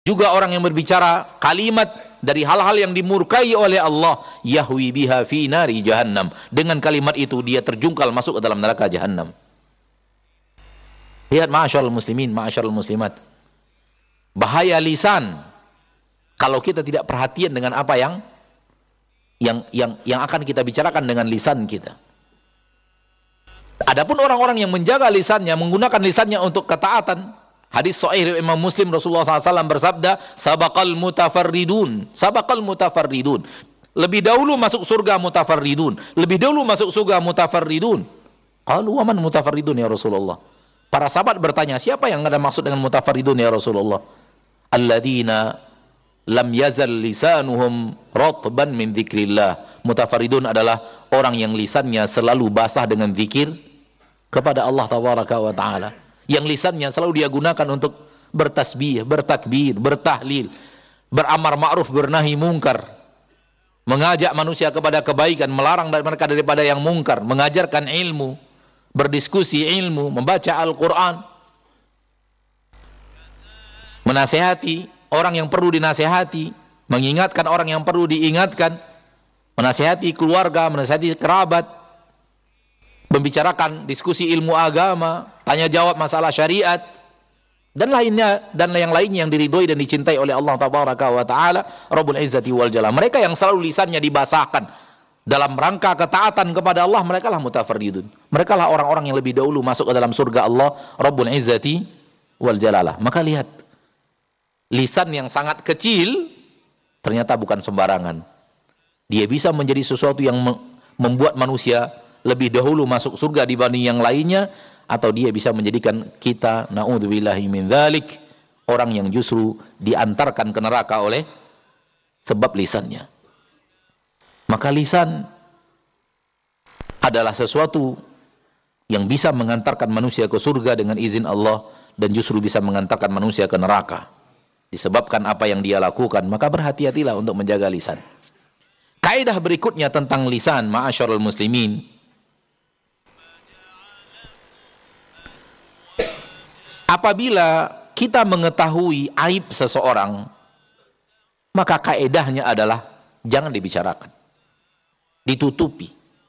juga orang yang berbicara kalimat dari hal-hal yang dimurkai oleh Allah, yahwi biha fi nari jahannam. Dengan kalimat itu dia terjungkal masuk ke dalam neraka jahannam. Lihat ma'asyarul muslimin, ma'asyarul muslimat. Bahaya lisan kalau kita tidak perhatian dengan apa yang akan kita bicarakan dengan lisan kita. Adapun orang-orang yang menjaga lisannya, menggunakan lisannya untuk ketaatan. Hadis sahih Imam Muslim, Rasulullah SAW bersabda, sabaqal mutafarridun, sabaqal mutafarridun. Lebih dahulu masuk surga mutafarridun. Lebih dahulu masuk surga mutafarridun. Qalu wa man mutafarridun ya Rasulullah? Para sahabat bertanya, siapa yang ada maksud dengan mutafarridun ya Rasulullah? Alladzina lam yazal lisanuhum ratban min dzikrillah. Mutafarridun adalah orang yang lisannya selalu basah dengan zikir kepada Allah tabaraka wa taala. Yang lisannya selalu dia gunakan untuk bertasbih, bertakbir, bertahlil, beramar ma'ruf, bernahi mungkar, mengajak manusia kepada kebaikan, melarang mereka daripada yang mungkar, mengajarkan ilmu, berdiskusi ilmu, membaca Al-Quran, menasehati orang yang perlu dinasehati, mengingatkan orang yang perlu diingatkan, menasehati keluarga, menasehati kerabat, membicarakan diskusi ilmu agama, tanya jawab masalah syariat, dan lainnya, dan yang lainnya yang diridhoi dan dicintai oleh Allah tabaraka wa taala Rabbul Izzati wal Jalal. Mereka yang selalu lisannya dibasahkan dalam rangka ketaatan kepada Allah, mereka lah mutafarridun. Mereka lah orang-orang yang lebih dahulu masuk ke dalam surga Allah Rabbul Izzati wal Jalalah. Maka lihat, lisan yang sangat kecil ternyata bukan sembarangan. Dia bisa menjadi sesuatu yang membuat manusia lebih dahulu masuk surga dibanding yang lainnya, atau dia bisa menjadikan kita, na'udzubillahi min dzalik, orang yang justru diantarkan ke neraka oleh sebab lisannya. Maka lisan adalah sesuatu yang bisa mengantarkan manusia ke surga dengan izin Allah, dan justru bisa mengantarkan manusia ke neraka disebabkan apa yang dia lakukan. Maka berhati-hatilah untuk menjaga lisan. Kaidah berikutnya tentang lisan, ma'asyarul muslimin, apabila kita mengetahui aib seseorang, maka kaedahnya adalah jangan dibicarakan, ditutupi.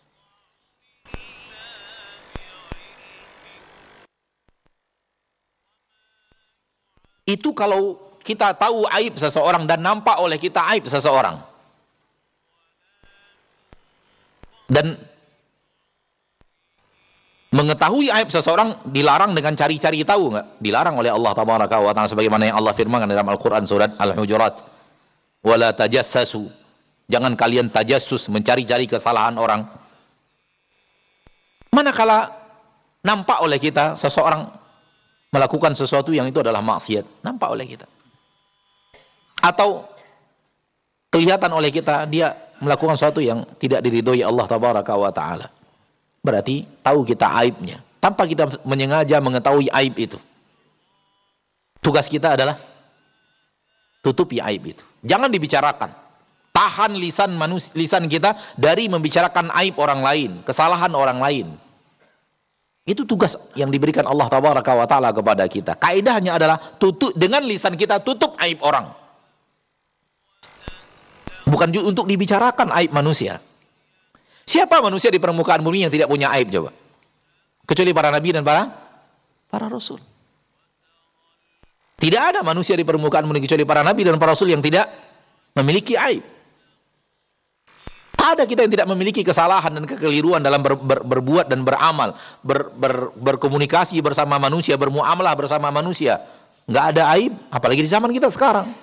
Itu kalau kita tahu aib seseorang dan nampak oleh kita aib seseorang. Dan mengetahui aib seseorang dilarang dengan cari-cari tahu, enggak? Dilarang oleh Allah tabaraka wa taala sebagaimana yang Allah firmankan dalam Al-Qur'an surat Al-Hujurat. Wala tajassasu. Jangan kalian tajassus, mencari-cari kesalahan orang. Manakala nampak oleh kita seseorang melakukan sesuatu yang itu adalah maksiat, nampak oleh kita. Atau kelihatan oleh kita dia melakukan sesuatu yang tidak diridhoi Allah tabaraka wa taala. Berarti tahu kita aibnya, tanpa kita menyengaja mengetahui aib itu. Tugas kita adalah tutupi aib itu. Jangan dibicarakan. Tahan lisan kita dari membicarakan aib orang lain, kesalahan orang lain. Itu tugas yang diberikan Allah tabaraka wa taala kepada kita. Kaidahnya adalah dengan lisan kita tutup aib orang. Bukan untuk dibicarakan aib manusia. Siapa manusia di permukaan bumi yang tidak punya aib coba? Kecuali para nabi dan para rasul. Tidak ada manusia di permukaan bumi kecuali para nabi dan para rasul yang tidak memiliki aib. Ada kita yang tidak memiliki kesalahan dan kekeliruan dalam berbuat dan beramal, berkomunikasi bersama manusia, bermuamalah bersama manusia. Nggak ada aib, apalagi di zaman kita sekarang.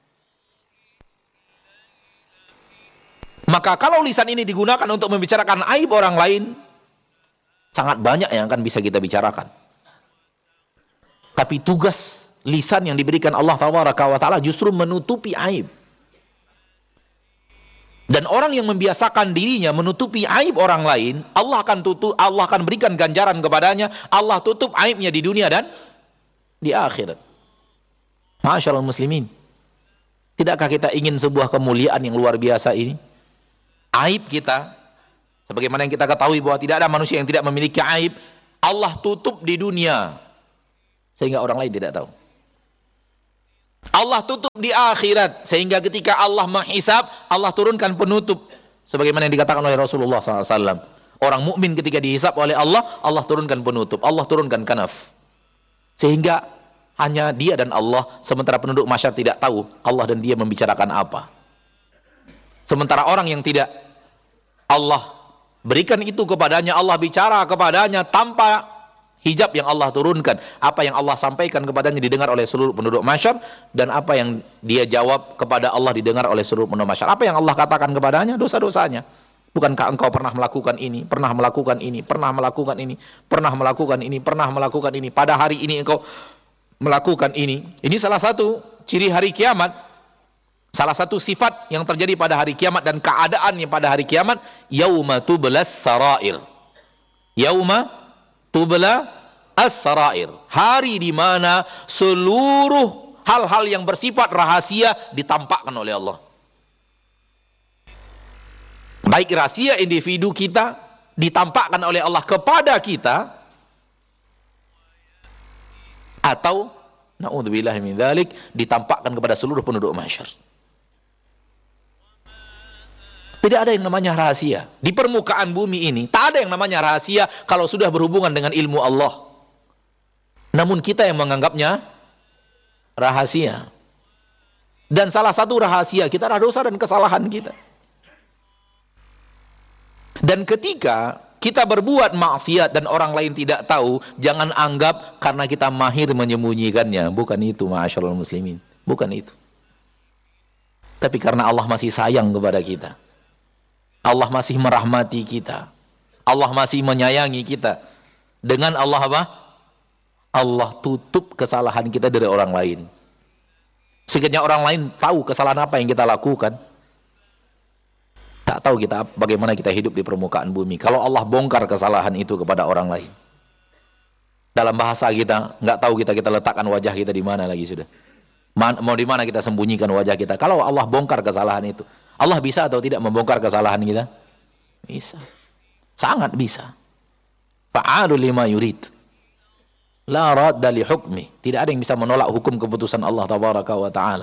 Maka kalau lisan ini digunakan untuk membicarakan aib orang lain, sangat banyak yang akan bisa kita bicarakan. Tapi tugas lisan yang diberikan Allah tabaraka wa taala justru menutupi aib. Dan orang yang membiasakan dirinya menutupi aib orang lain, Allah akan berikan ganjaran kepadanya. Allah tutup aibnya di dunia dan di akhirat. Masyaallah muslimin. Tidakkah kita ingin sebuah kemuliaan yang luar biasa ini? Aib kita, sebagaimana yang kita ketahui bahwa tidak ada manusia yang tidak memiliki aib, Allah tutup di dunia sehingga orang lain tidak tahu. Allah tutup di akhirat, sehingga ketika Allah menghisab, Allah turunkan penutup. Sebagaimana yang dikatakan oleh Rasulullah SAW. Orang mukmin ketika dihisab oleh Allah, Allah turunkan penutup, Allah turunkan kanaf. Sehingga hanya dia dan Allah, sementara penduduk masyarakat tidak tahu Allah dan dia membicarakan apa. Sementara orang yang tidak Allah berikan itu kepadanya, Allah bicara kepadanya tanpa hijab yang Allah turunkan. Apa yang Allah sampaikan kepadanya didengar oleh seluruh penduduk masyarakat, dan apa yang dia jawab kepada Allah didengar oleh seluruh penduduk masyarakat. Apa yang Allah katakan kepadanya? Dosa-dosanya. Bukankah engkau pernah melakukan ini, pernah melakukan ini, pernah melakukan ini, pernah melakukan ini, pernah melakukan ini, pada hari ini engkau melakukan ini. Ini salah satu ciri hari kiamat. Salah satu sifat yang terjadi pada hari kiamat dan keadaan yang pada hari kiamat, yauma tublas sarair. Yauma tubla as-sarair. Hari di mana seluruh hal-hal yang bersifat rahasia ditampakkan oleh Allah. Baik rahasia individu kita ditampakkan oleh Allah kepada kita, atau naudzubillahi min dzalik ditampakkan kepada seluruh penduduk masyarakat. Tidak ada yang namanya rahasia. Di permukaan bumi ini, tak ada yang namanya rahasia kalau sudah berhubungan dengan ilmu Allah. Namun kita yang menganggapnya rahasia. Dan salah satu rahasia kita adalah dosa dan kesalahan kita. Dan ketika kita berbuat maksiat dan orang lain tidak tahu, jangan anggap karena kita mahir menyembunyikannya. Bukan itu, ma'asyiral muslimin. Bukan itu. Tapi karena Allah masih sayang kepada kita. Allah masih merahmati kita. Allah masih menyayangi kita. Dengan Allah apa? Allah tutup kesalahan kita dari orang lain. Sekiranya orang lain tahu kesalahan apa yang kita lakukan, tak tahu kita bagaimana kita hidup di permukaan bumi. Kalau Allah bongkar kesalahan itu kepada orang lain. Dalam bahasa kita, nggak tahu kita letakkan wajah kita di mana lagi sudah. Mau di mana kita sembunyikan wajah kita. Kalau Allah bongkar kesalahan itu, Allah bisa atau tidak membongkar kesalahan kita? Bisa. Sangat bisa. Fa'alul lima yurid. La radda li hukmi. Tidak ada yang bisa menolak hukum keputusan Allah tabaraka wa ta'ala.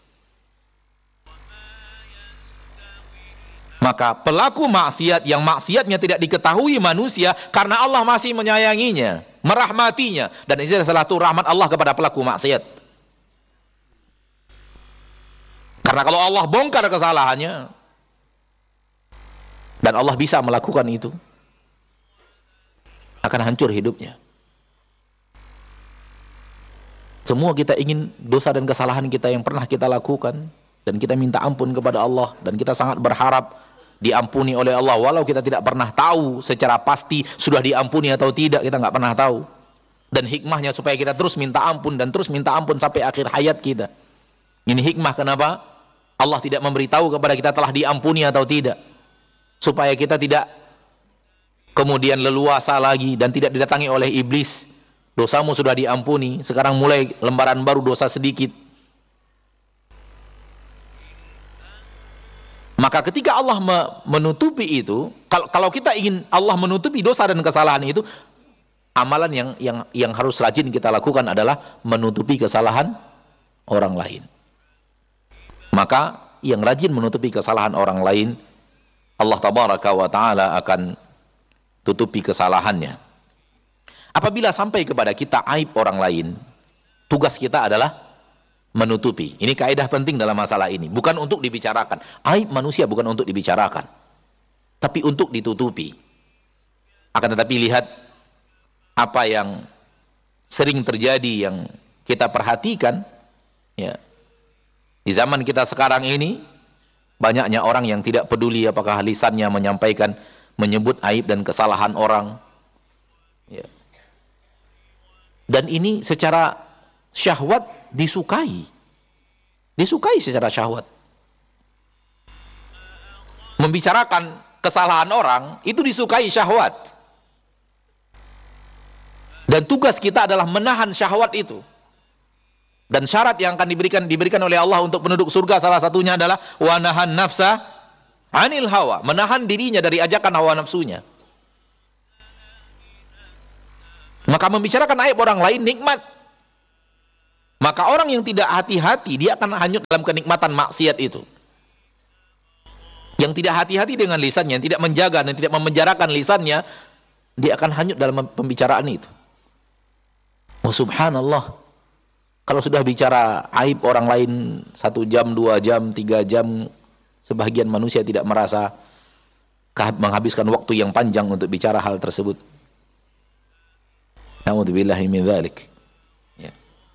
Maka pelaku maksiat yang maksiatnya tidak diketahui manusia, karena Allah masih menyayanginya, merahmatinya. Dan ini adalah salah satu rahmat Allah kepada pelaku maksiat. Karena kalau Allah bongkar kesalahannya, dan Allah bisa melakukan itu, akan hancur hidupnya. Semua kita ingin dosa dan kesalahan kita yang pernah kita lakukan, dan kita minta ampun kepada Allah, dan kita sangat berharap diampuni oleh Allah, walau kita tidak pernah tahu secara pasti sudah diampuni atau tidak, kita nggak pernah tahu. Dan hikmahnya supaya kita terus minta ampun dan terus minta ampun sampai akhir hayat kita. Ini hikmah kenapa Allah tidak memberitahu kepada kita telah diampuni atau tidak, supaya kita tidak kemudian leluasa lagi dan tidak didatangi oleh iblis. Dosamu sudah diampuni, sekarang mulai lembaran baru dosa sedikit. Maka ketika Allah menutupi itu, kalau kita ingin Allah menutupi dosa dan kesalahan itu, amalan yang harus rajin kita lakukan adalah menutupi kesalahan orang lain. Maka yang rajin menutupi kesalahan orang lain, Allah tabaraka wa ta'ala akan tutupi kesalahannya. Apabila sampai kepada kita aib orang lain, tugas kita adalah menutupi. Ini kaidah penting dalam masalah ini. Bukan untuk dibicarakan. Aib manusia bukan untuk dibicarakan, tapi untuk ditutupi. Akan tetapi lihat apa yang sering terjadi, yang kita perhatikan, ya. Di zaman kita sekarang ini, banyaknya orang yang tidak peduli apakah lisannya menyampaikan, menyebut aib dan kesalahan orang. Ya. Dan ini secara syahwat disukai. Disukai secara syahwat. Membicarakan kesalahan orang, itu disukai syahwat. Dan tugas kita adalah menahan syahwat itu. Dan syarat yang akan diberikan oleh Allah untuk penduduk surga salah satunya adalah wa nahan nafsa anil hawa, menahan dirinya dari ajakan hawa nafsunya. Maka membicarakan aib orang lain nikmat. Maka orang yang tidak hati-hati, dia akan hanyut dalam kenikmatan maksiat itu. Yang tidak hati-hati dengan lisannya, yang tidak menjaga dan tidak memenjarakan lisannya, dia akan hanyut dalam pembicaraan itu. Oh subhanallah. Kalau sudah bicara aib orang lain 1 jam, 2 jam, 3 jam, sebagian manusia tidak merasa menghabiskan waktu yang panjang untuk bicara hal tersebut. Na'udzubillahi min dzalik. Ya.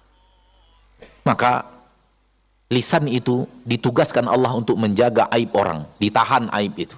Maka lisan itu ditugaskan Allah untuk menjaga aib orang, ditahan aib itu.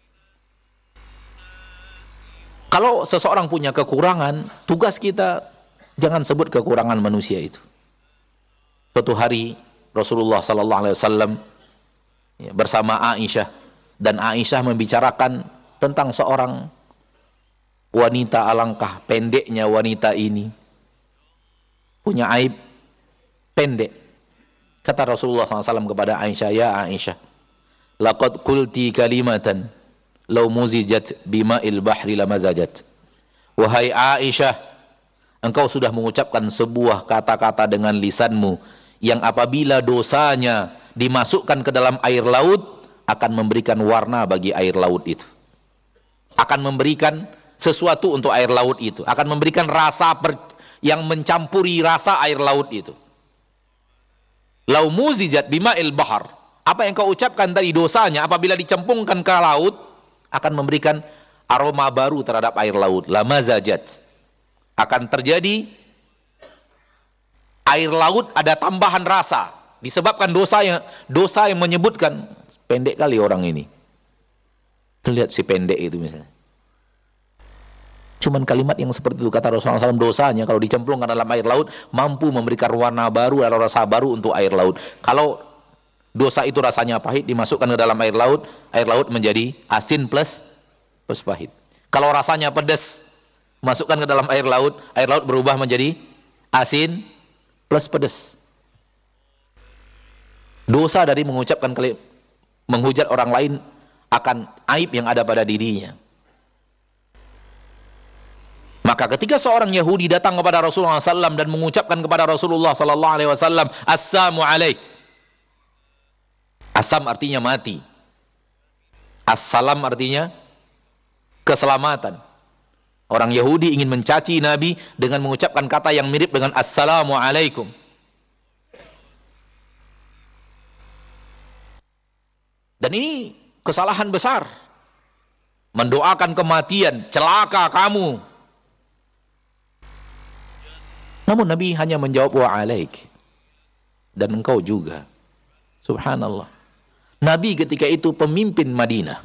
Kalau seseorang punya kekurangan, tugas kita jangan sebut kekurangan manusia itu. Suatu hari Rasulullah sallallahu alaihi wasallam bersama Aisyah, dan Aisyah membicarakan tentang seorang wanita, alangkah pendeknya wanita ini, punya aib pendek. Kata Rasulullah SAW kepada Aisyah, ya Aisyah, laqad qulti kalimatan law muzijat bima'il bahri lamazajat. Wahai Aisyah, engkau sudah mengucapkan sebuah kata-kata dengan lisanmu yang apabila dosanya dimasukkan ke dalam air laut akan memberikan warna bagi air laut itu. Akan memberikan sesuatu untuk air laut itu, akan memberikan rasa yang mencampuri rasa air laut itu. Lau muzijat bima'il bahar, apa yang kau ucapkan tadi dosanya apabila dicempungkan ke laut akan memberikan aroma baru terhadap air laut. Lamazajat, akan terjadi air laut ada tambahan rasa disebabkan dosa yang menyebutkan. Pendek kali orang ini, lihat si pendek itu misalnya. Cuman kalimat yang seperti itu kata Rasulullah SAW, dosanya kalau dicemplungkan dalam air laut mampu memberikan warna baru atau rasa baru untuk air laut. Kalau dosa itu rasanya pahit dimasukkan ke dalam air laut menjadi asin plus pahit. Kalau rasanya pedas masukkan ke dalam air laut berubah menjadi asin plus pedas. Dosa dari mengucapkan menghujat orang lain akan aib yang ada pada dirinya. Maka ketika seorang Yahudi datang kepada Rasulullah SAW dan mengucapkan kepada Rasulullah SAW, Assalamu alaik. Asam artinya mati. Assalam artinya keselamatan. Orang Yahudi ingin mencaci Nabi dengan mengucapkan kata yang mirip dengan Assalamu alaikum. Dan ini kesalahan besar. Mendoakan kematian, celaka kamu. Namun Nabi hanya menjawab wa alaik. Dan engkau juga. Subhanallah. Nabi ketika itu pemimpin Madinah.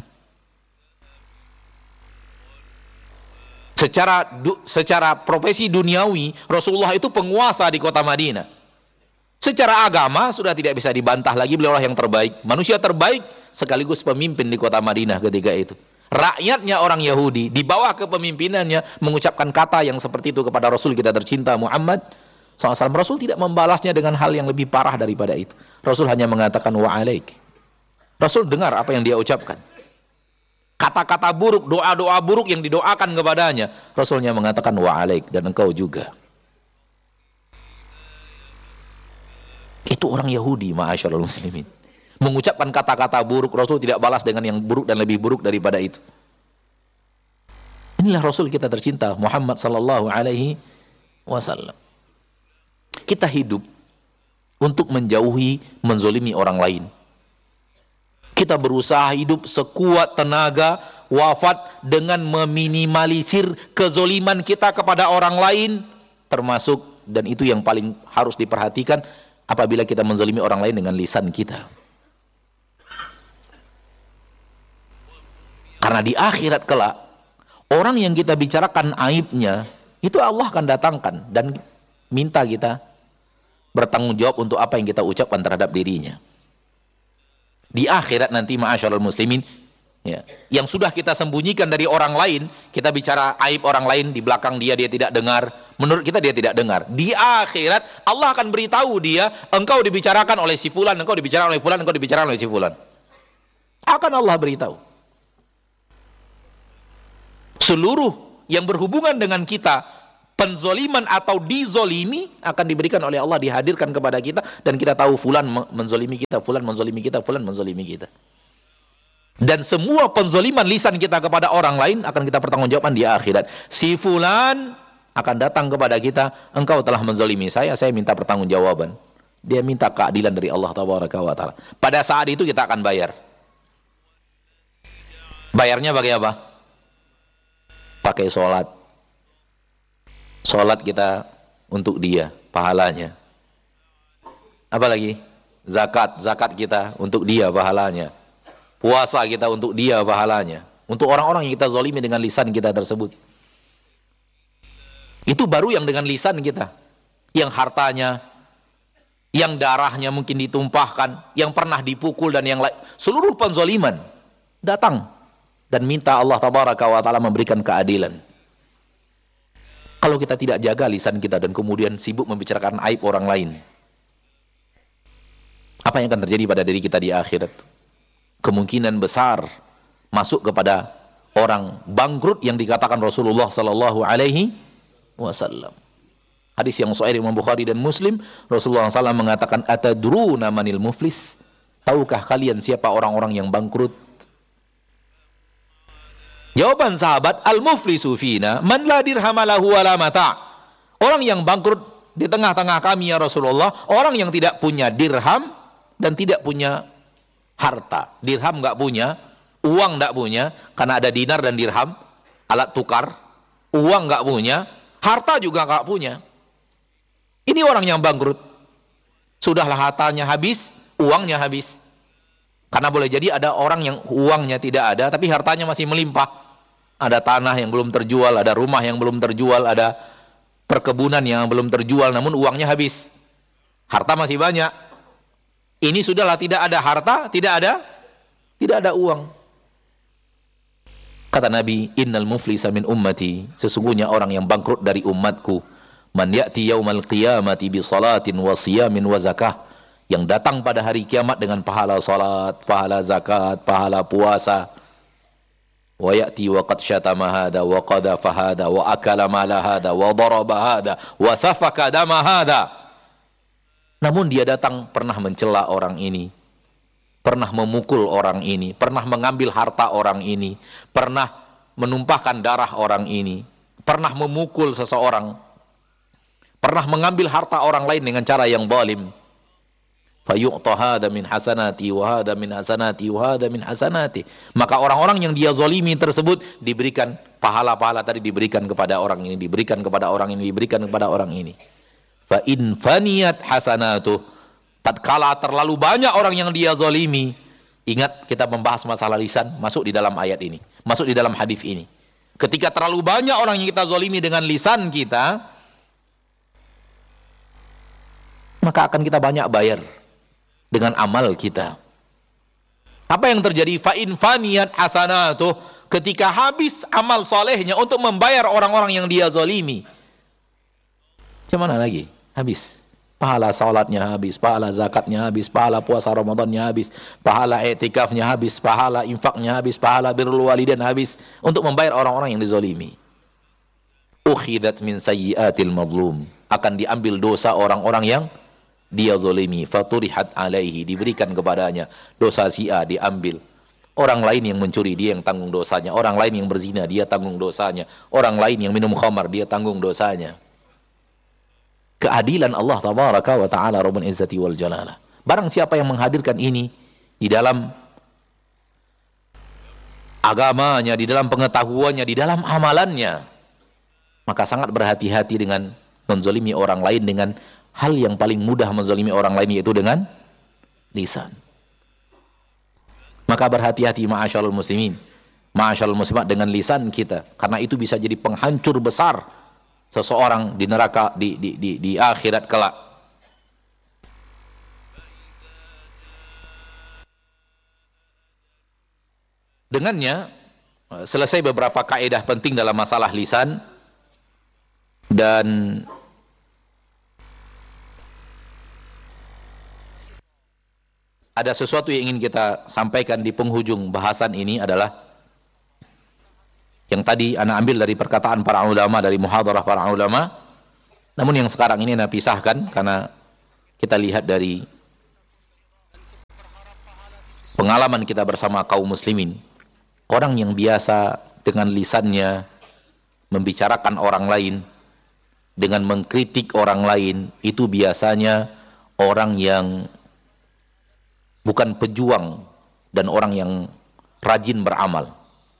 Secara profesi duniawi, Rasulullah itu penguasa di kota Madinah. Secara agama sudah tidak bisa dibantah lagi, beliau yang terbaik. Manusia terbaik sekaligus pemimpin di kota Madinah ketika itu. Rakyatnya orang Yahudi di bawah kepemimpinannya mengucapkan kata yang seperti itu kepada Rasul kita tercinta Muhammad SAW. Rasul tidak membalasnya dengan hal yang lebih parah daripada itu. Rasul hanya mengatakan wa alaik. Rasul dengar apa yang dia ucapkan. Kata-kata buruk, doa-doa buruk yang didoakan kepadanya. Rasulnya mengatakan wa alaik, dan engkau juga. Itu orang Yahudi, ma'asyarul muslimin. Mengucapkan kata-kata buruk, Rasul tidak balas dengan yang buruk dan lebih buruk daripada itu. Inilah Rasul kita tercinta Muhammad sallallahu alaihi wasallam. Kita hidup untuk menjauhi menzolimi orang lain. Kita berusaha hidup sekuat tenaga, wafat dengan meminimalisir kezoliman kita kepada orang lain, termasuk, dan itu yang paling harus diperhatikan, apabila kita menzolimi orang lain dengan lisan kita. Karena di akhirat kelak, orang yang kita bicarakan aibnya, itu Allah akan datangkan dan minta kita bertanggung jawab untuk apa yang kita ucapkan terhadap dirinya. Di akhirat nanti, ma'asyarul muslimin, ya, yang sudah kita sembunyikan dari orang lain, kita bicara aib orang lain, di belakang dia tidak dengar, menurut kita dia tidak dengar. Di akhirat, Allah akan beritahu dia, engkau dibicarakan oleh si fulan, engkau dibicarakan oleh fulan, engkau dibicarakan oleh si fulan. Akan Allah beritahu. Seluruh yang berhubungan dengan kita Penzoliman atau dizolimi akan diberikan oleh Allah, dihadirkan kepada kita, dan kita tahu fulan menzolimi kita, fulan menzolimi kita, fulan menzolimi kita. Dan semua penzoliman lisan kita kepada orang lain akan kita pertanggungjawabkan di akhirat. Si fulan akan datang kepada kita, engkau telah menzolimi saya minta pertanggungjawaban. Dia minta keadilan dari Allah Tabaraka wa Ta'ala. Pada saat itu kita akan bayar. Bayarnya pakai apa? Pakai sholat. Sholat kita untuk dia, pahalanya. Apalagi? Zakat kita untuk dia, pahalanya. Puasa kita untuk dia, pahalanya. Untuk orang-orang yang kita zalimi dengan lisan kita tersebut. Itu baru yang dengan lisan kita. Yang hartanya, yang darahnya mungkin ditumpahkan, yang pernah dipukul dan yang lain. Seluruh penzaliman datang dan minta Allah Tabaraka wa Ta'ala memberikan keadilan. Kalau kita tidak jaga lisan kita dan kemudian sibuk membicarakan aib orang lain, apa yang akan terjadi pada diri kita di akhirat? Kemungkinan besar masuk kepada orang bangkrut yang dikatakan Rasulullah sallallahu alaihi wasallam. Hadis yang sahih Imam Bukhari dan Muslim, Rasulullah SAW mengatakan, atadruna manil muflis? Tahukah kalian siapa orang-orang yang bangkrut? Jawaban sahabat, al-muflisu fina man la dirham lahu wala mata'. Orang yang bangkrut di tengah-tengah kami ya Rasulullah, orang yang tidak punya dirham dan tidak punya harta. Dirham enggak punya, uang enggak punya, karena ada dinar dan dirham, alat tukar. Uang enggak punya, harta juga enggak punya. Ini orang yang bangkrut. Sudahlah hartanya habis, uangnya habis. Karena boleh jadi ada orang yang uangnya tidak ada, tapi hartanya masih melimpah. Ada tanah yang belum terjual, ada rumah yang belum terjual, ada perkebunan yang belum terjual, namun uangnya habis. Harta masih banyak. Ini sudahlah tidak ada harta, tidak ada uang. Kata Nabi, innal muflisa min ummati, sesungguhnya orang yang bangkrut dari umatku, man ya'ti yaumal qiyamati bi salatin wa siyamin wa zakah, yang datang pada hari kiamat dengan pahala salat, pahala zakat, pahala puasa. Wa ya'ti wa qad syatama hada wa qadafa hada wa akala mala hada wa daraba hada wa safaka dama hada. Namun dia datang pernah mencela orang ini, pernah memukul orang ini, pernah mengambil harta orang ini, pernah menumpahkan darah orang ini, pernah memukul seseorang, pernah mengambil harta orang lain dengan cara yang zalim. Fayu'ta hada min hasanati wa hada min hasanati wa hada min hasanati. Maka orang-orang yang dia zalimi tersebut diberikan pahala-pahala tadi, diberikan kepada orang ini, diberikan kepada orang ini, diberikan kepada orang ini. Fa in faniyat hasanatuh, tatkala terlalu banyak orang yang dia zalimi, ingat kita membahas masalah lisan, masuk di dalam ayat ini, masuk di dalam hadis ini. Ketika terlalu banyak orang yang kita zalimi dengan lisan kita, maka akan kita banyak bayar dengan amal kita. Apa yang terjadi? Fa in faniyat hasanatuh, ketika habis amal solehnya untuk membayar orang-orang yang dia zalimi, gimana lagi? Habis. Pahala salatnya habis, pahala zakatnya habis, pahala puasa Ramadannya habis, pahala i'tikafnya habis, pahala infaknya habis, pahala birrul walidain habis untuk membayar orang-orang yang dizalimi. Ukhidat min sayyiatil mazlum, akan diambil dosa orang-orang yang dia zalimi, faturihat alaihi, diberikan kepadanya dosa si A, diambil. Orang lain yang mencuri, dia yang tanggung dosanya. Orang lain yang berzina, dia tanggung dosanya. Orang lain yang minum khamar, dia tanggung dosanya. Keadilan Allah Tabaraka wa Ta'ala Rabbul Izzati wal Jalalah. Barang siapa yang menghadirkan ini di dalam agamanya, di dalam pengetahuannya, di dalam amalannya, maka sangat berhati-hati dengan menzalimi orang lain dengan hal yang paling mudah menzalimi orang lain, yaitu dengan lisan. Maka berhati-hati ma'asyarul muslimin, ma'asyarul muslimat, dengan lisan kita, karena itu bisa jadi penghancur besar seseorang di neraka di akhirat kelak. Dengannya selesai beberapa kaidah penting dalam masalah lisan, dan ada sesuatu yang ingin kita sampaikan di penghujung bahasan ini adalah Yang tadi ana ambil dari perkataan para ulama, dari muhadarah para ulama. Namun yang sekarang ini ana pisahkan karena kita lihat dari pengalaman kita bersama kaum muslimin. Orang yang biasa dengan lisannya membicarakan orang lain, dengan mengkritik orang lain, itu biasanya orang yang bukan pejuang dan orang yang rajin beramal.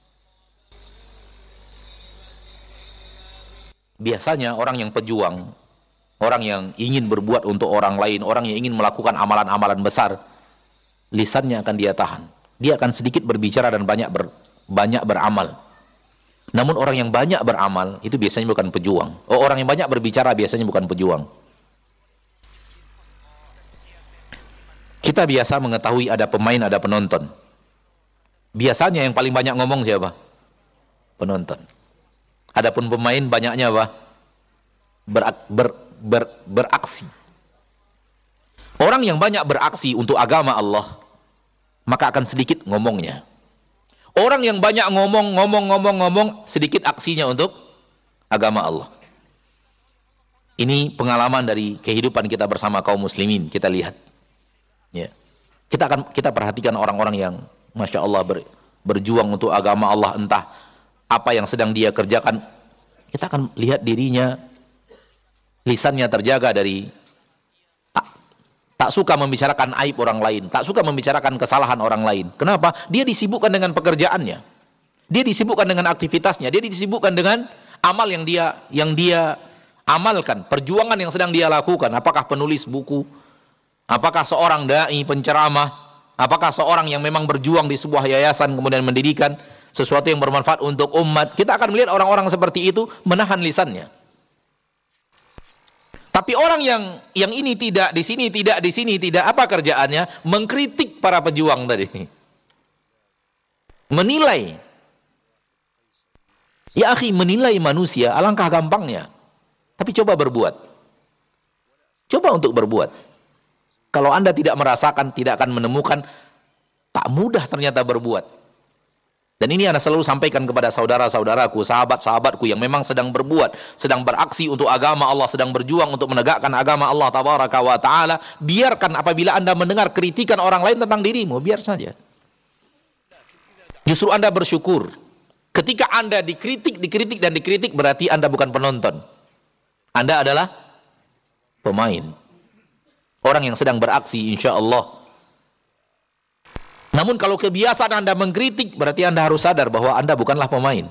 Biasanya orang yang pejuang, orang yang ingin berbuat untuk orang lain, orang yang ingin melakukan amalan-amalan besar, lisannya akan dia tahan. Dia akan sedikit berbicara dan banyak beramal. Namun orang yang banyak beramal, itu biasanya bukan pejuang. Orang yang banyak berbicara biasanya bukan pejuang. Kita biasa mengetahui ada pemain, ada penonton. Biasanya yang paling banyak ngomong siapa? Penonton. Adapun pemain banyaknya apa? Beraksi. Orang yang banyak beraksi untuk agama Allah, maka akan sedikit ngomongnya. Orang yang banyak ngomong, sedikit aksinya untuk agama Allah. Ini pengalaman dari kehidupan kita bersama kaum muslimin. Kita lihat. Ya. Kita perhatikan orang-orang yang Masya Allah berjuang untuk agama Allah, entah apa yang sedang dia kerjakan, kita akan lihat dirinya, lisannya terjaga dari tak suka membicarakan aib orang lain, tak suka membicarakan kesalahan orang lain. Kenapa? Dia disibukkan dengan pekerjaannya, dia disibukkan dengan aktivitasnya, dia disibukkan dengan amal yang dia amalkan, perjuangan yang sedang dia lakukan. Apakah penulis buku, apakah seorang dai penceramah, apakah seorang yang memang berjuang di sebuah yayasan kemudian mendirikan sesuatu yang bermanfaat untuk umat. Kita akan melihat orang-orang seperti itu menahan lisannya. Tapi orang yang ini tidak, di sini tidak, di sini tidak, apa kerjaannya? Mengkritik para pejuang tadi. Menilai. Ya akhi, menilai manusia alangkah gampangnya. Tapi coba berbuat. Coba untuk berbuat. Kalau Anda tidak merasakan, tidak akan menemukan, tak mudah ternyata berbuat. Dan ini Anda selalu sampaikan kepada saudara-saudaraku, sahabat-sahabatku yang memang sedang berbuat, sedang beraksi untuk agama Allah, sedang berjuang untuk menegakkan agama Allah tabaraka wa ta'ala. Biarkan apabila Anda mendengar kritikan orang lain tentang dirimu, biar saja. Justru Anda bersyukur. Ketika Anda dikritik, dan dikritik, berarti Anda bukan penonton. Anda adalah pemain. Orang yang sedang beraksi, insya Allah. Namun kalau kebiasaan Anda mengkritik, berarti Anda harus sadar bahwa Anda bukanlah pemain.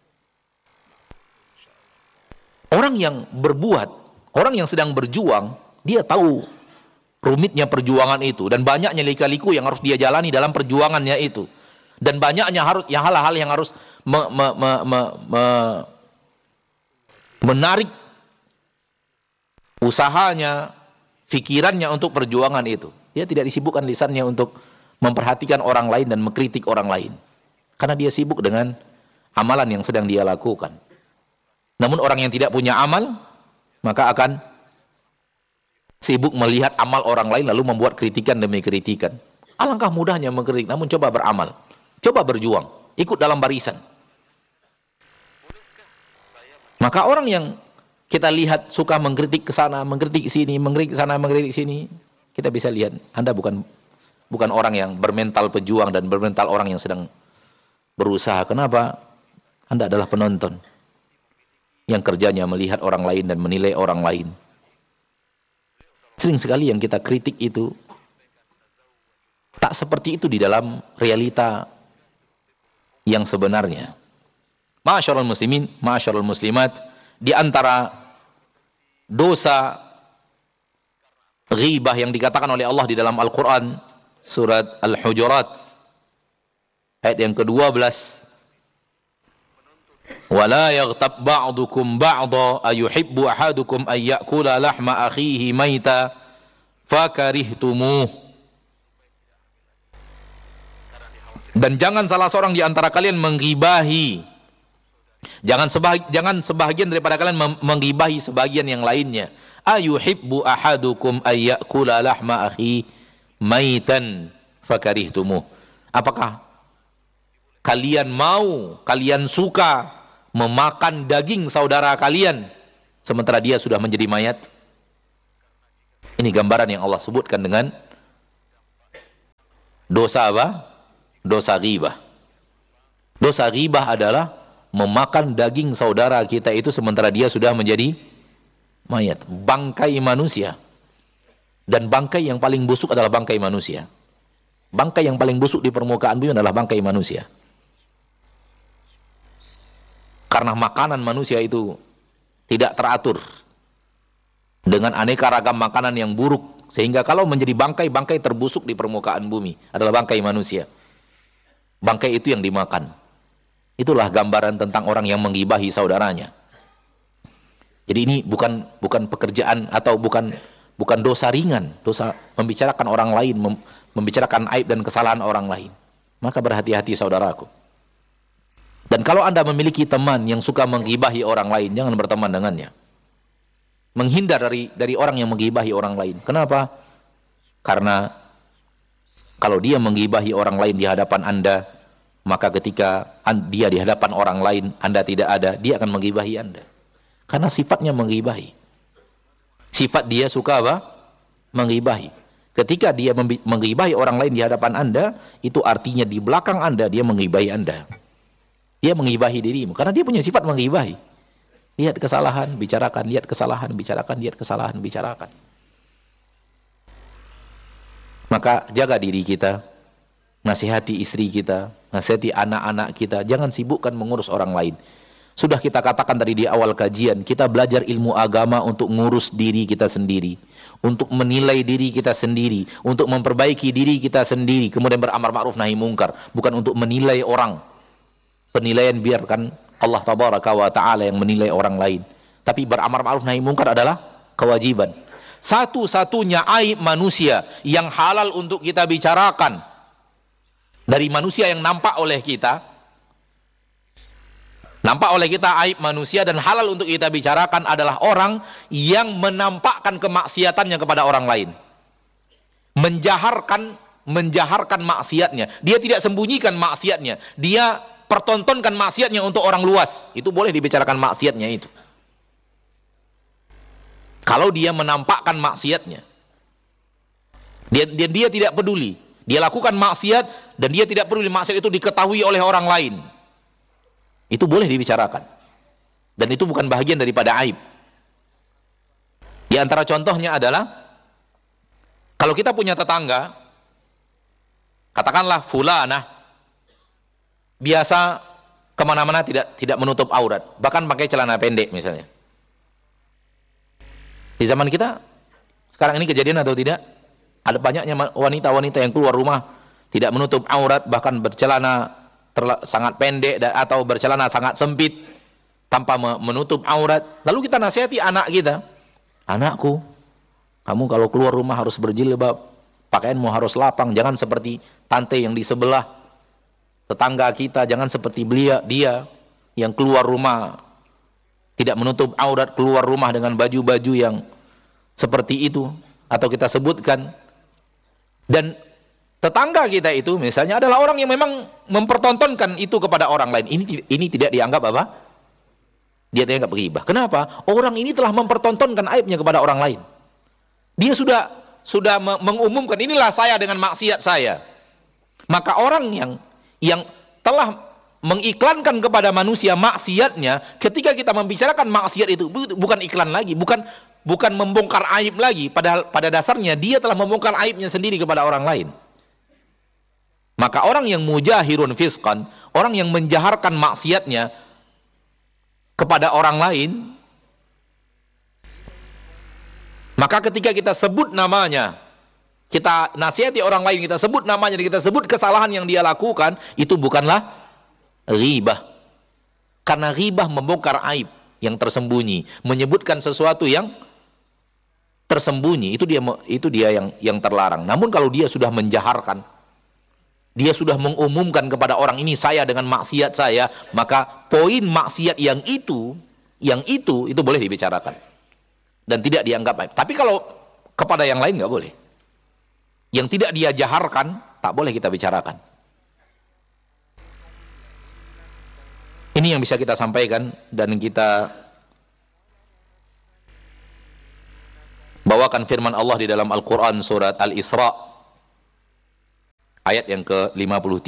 Orang yang berbuat, orang yang sedang berjuang, dia tahu rumitnya perjuangan itu. Dan banyaknya lika-liku yang harus dia jalani dalam perjuangannya itu. Dan banyaknya hal-hal yang harus menarik usahanya, pikirannya untuk perjuangan itu. Dia tidak disibukkan lisannya untuk memperhatikan orang lain dan mengkritik orang lain. Karena dia sibuk dengan amalan yang sedang dia lakukan. Namun orang yang tidak punya amal, maka akan sibuk melihat amal orang lain lalu membuat kritikan demi kritikan. Alangkah mudahnya mengkritik, namun coba beramal. Coba berjuang. Ikut dalam barisan. Maka orang yang kita lihat suka mengkritik ke sana, mengkritik sini, mengkritik sana, mengkritik sini, kita bisa lihat Anda bukan orang yang bermental pejuang dan bermental orang yang sedang berusaha. Kenapa? Anda adalah penonton yang kerjanya melihat orang lain dan menilai orang lain. Sering sekali yang kita kritik itu tak seperti itu di dalam realita yang sebenarnya. Ma'asyiral muslimin, ma'asyiral muslimat, di antara dosa ghibah yang dikatakan oleh Allah di dalam Al-Quran, Surat Al-Hujurat ayat yang ke-12, wala yaghtab ba'dukum ba'dha ayuhibbu ahadukum an ya'kula lahma akhihi maita fakarihtumuh. Dan jangan salah seorang di antara kalian menggibahi, jangan sebahagian daripada kalian menggibahi sebagian yang lainnya. Ayuhibbu ahadukum an ya'kula lahma akhihi maitan fakarihtumuh. Apakah kalian suka memakan daging saudara kalian sementara dia sudah menjadi mayat. Ini gambaran yang Allah sebutkan dengan dosa apa? Dosa ghibah. Dosa ghibah adalah memakan daging saudara kita itu sementara dia sudah menjadi mayat. Bangkai manusia. Dan bangkai yang paling busuk adalah bangkai manusia. Bangkai yang paling busuk di permukaan bumi adalah bangkai manusia. Karena makanan manusia itu tidak teratur. Dengan aneka ragam makanan yang buruk. Sehingga kalau menjadi bangkai terbusuk di permukaan bumi adalah bangkai manusia. Bangkai itu yang dimakan. Itulah gambaran tentang orang yang menggibahi saudaranya. Jadi ini bukan pekerjaan atau bukan dosa ringan. Dosa membicarakan orang lain, membicarakan aib dan kesalahan orang lain. Maka berhati-hati saudaraku. Dan kalau Anda memiliki teman yang suka menggibahi orang lain, jangan berteman dengannya. Menghindar dari orang yang menggibahi orang lain. Kenapa? Karena kalau dia menggibahi orang lain di hadapan Anda, maka ketika dia di hadapan orang lain, Anda tidak ada, dia akan menggibahi Anda. Karena sifatnya menggibahi. Sifat dia suka apa? Menggibahi. Ketika dia menggibahi orang lain di hadapan Anda, itu artinya di belakang Anda, dia menggibahi Anda. Dia menggibahi dirimu. Karena dia punya sifat menggibahi. Lihat kesalahan, bicarakan. Lihat kesalahan, bicarakan. Lihat kesalahan, bicarakan. Maka jaga diri kita. Nasihati istri kita. Nasihati anak-anak kita. Jangan sibukkan mengurus orang lain. Sudah kita katakan tadi di awal kajian. Kita belajar ilmu agama untuk ngurus diri kita sendiri. Untuk menilai diri kita sendiri. Untuk memperbaiki diri kita sendiri. Kemudian beramar ma'ruf nahi mungkar. Bukan untuk menilai orang. Penilaian biarkan Allah tabaraka wa ta'ala yang menilai orang lain. Tapi beramar ma'ruf nahi mungkar adalah kewajiban. Satu-satunya aib manusia yang halal untuk kita bicarakan dari manusia yang nampak oleh kita. Nampak oleh kita aib manusia dan halal untuk kita bicarakan adalah orang yang menampakkan kemaksiatannya kepada orang lain. Menjaharkan maksiatnya. Dia tidak sembunyikan maksiatnya. Dia pertontonkan maksiatnya untuk orang luas. Itu boleh dibicarakan maksiatnya itu. Kalau dia menampakkan maksiatnya. Dia tidak peduli. Dia lakukan maksiat dan dia tidak peduli maksiat itu diketahui oleh orang lain. Itu boleh dibicarakan. Dan itu bukan bahagian daripada aib. Di antara contohnya adalah kalau kita punya tetangga, katakanlah fulanah, biasa kemana-mana tidak menutup aurat, bahkan pakai celana pendek misalnya. Di zaman kita sekarang ini kejadian atau tidak? Ada banyaknya wanita-wanita yang keluar rumah tidak menutup aurat, bahkan bercelana sangat pendek atau bercelana sangat sempit tanpa menutup aurat. Lalu kita nasihati anak kita, anakku, kamu kalau keluar rumah harus berjilbab, pakaianmu harus lapang, jangan seperti tante yang di sebelah, tetangga kita, jangan seperti dia yang keluar rumah tidak menutup aurat, keluar rumah dengan baju-baju yang seperti itu, atau kita sebutkan. Dan tetangga kita itu misalnya adalah orang yang memang mempertontonkan itu kepada orang lain. Ini tidak dianggap apa? Dia tidak dianggap ghibah. Kenapa? Orang ini telah mempertontonkan aibnya kepada orang lain. Dia sudah mengumumkan, inilah saya dengan maksiat saya. Maka orang yang telah mengiklankan kepada manusia maksiatnya, ketika kita membicarakan maksiat itu bukan iklan lagi, bukan membongkar aib lagi, padahal pada dasarnya dia telah membongkar aibnya sendiri kepada orang lain. Maka orang yang mujahirun fisqan, orang yang menjaharkan maksiatnya kepada orang lain, maka ketika kita sebut namanya, kita nasihati orang lain, kita sebut namanya, kita sebut kesalahan yang dia lakukan, itu bukanlah ghibah. Karena ghibah membongkar aib yang tersembunyi, menyebutkan sesuatu yang tersembunyi, itu dia yang terlarang. Namun kalau dia sudah menjaharkan, dia sudah mengumumkan kepada orang ini saya dengan maksiat saya, maka poin maksiat yang itu boleh dibicarakan dan tidak dianggap aib. Tapi kalau kepada yang lain nggak boleh. Yang tidak dia jaharkan tak boleh kita bicarakan. Ini yang bisa kita sampaikan dan kita bawakan firman Allah di dalam Al-Quran surat Al-Isra ayat yang ke-53.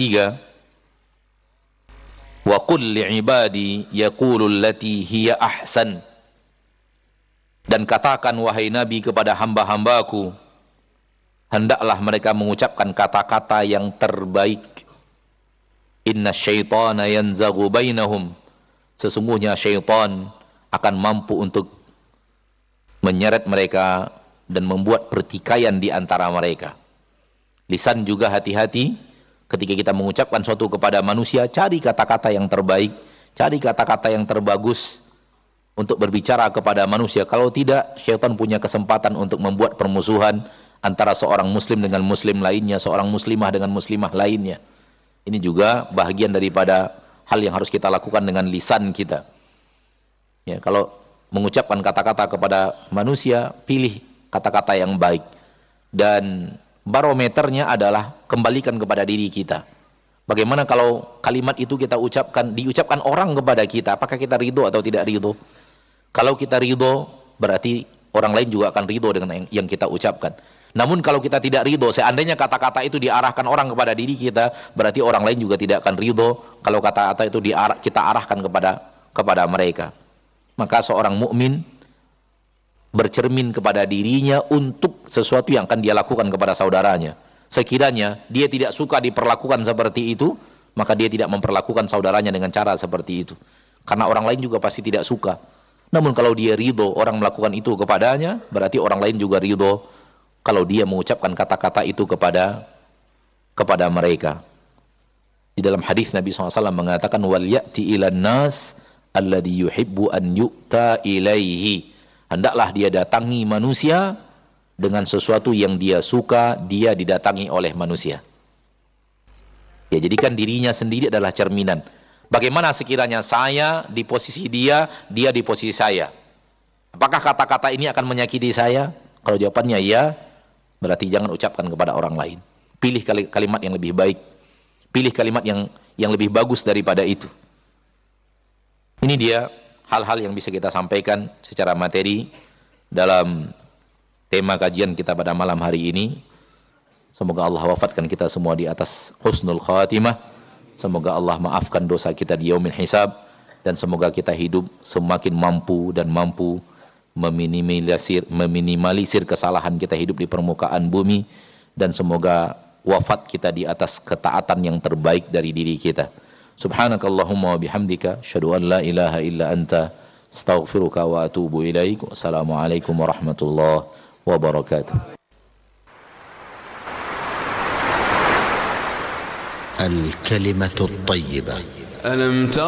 Wa qul li'ibadi yaqulu allati hiya ahsan. Dan katakan wahai Nabi kepada hamba-hambaku, hendaklah mereka mengucapkan kata-kata yang terbaik. Inna syaitana yanzaghu bainahum. Sesungguhnya syaitan akan mampu untuk menyeret mereka dan membuat pertikaian di antara mereka. Lisan juga hati-hati ketika kita mengucapkan sesuatu kepada manusia, cari kata-kata yang terbaik, cari kata-kata yang terbagus untuk berbicara kepada manusia. Kalau tidak, syaitan punya kesempatan untuk membuat permusuhan antara seorang muslim dengan muslim lainnya, seorang muslimah dengan muslimah lainnya. Ini juga bahagian daripada hal yang harus kita lakukan dengan lisan kita. Ya, kalau mengucapkan kata-kata kepada manusia, pilih kata-kata yang baik. Dan barometernya adalah kembalikan kepada diri kita. Bagaimana kalau kalimat itu kita diucapkan orang kepada kita, apakah kita ridho atau tidak ridho? Kalau kita ridho, berarti orang lain juga akan ridho dengan yang kita ucapkan. Namun kalau kita tidak ridho, seandainya kata-kata itu diarahkan orang kepada diri kita, berarti orang lain juga tidak akan ridho kalau kata-kata itu kita arahkan kepada mereka. Maka seorang mukmin bercermin kepada dirinya untuk sesuatu yang akan dia lakukan kepada saudaranya. Sekiranya dia tidak suka diperlakukan seperti itu, maka dia tidak memperlakukan saudaranya dengan cara seperti itu. Karena orang lain juga pasti tidak suka. Namun kalau dia ridho orang melakukan itu kepadanya, berarti orang lain juga ridho kalau dia mengucapkan kata-kata itu kepada mereka. Di dalam hadis Nabi SAW mengatakan, wal ya'ti ilan nas alladhi yuhibbu an yu'ta ilaihi. Hendaklah dia datangi manusia dengan sesuatu yang dia suka, dia didatangi oleh manusia. Ya, jadikan dirinya sendiri adalah cerminan. Bagaimana sekiranya saya di posisi dia di posisi saya? Apakah kata-kata ini akan menyakiti saya? Kalau jawabannya ya, berarti jangan ucapkan kepada orang lain. Pilih kalimat yang lebih baik. Pilih kalimat yang lebih bagus daripada itu. Ini dia hal-hal yang bisa kita sampaikan secara materi dalam tema kajian kita pada malam hari ini. Semoga Allah wafatkan kita semua di atas husnul khatimah. Semoga Allah maafkan dosa kita di yaumil hisab. Dan semoga kita hidup semakin mampu meminimalisir kesalahan kita hidup di permukaan bumi. Dan semoga wafat kita di atas ketaatan yang terbaik dari diri kita. Subhanakallahumma wa bihamdika asyhadu an la ilaha illa anta astaghfiruka wa atubu ilaik. Wassalamualaikum warahmatullahi wabarakatuh. الكلمة الطيبة.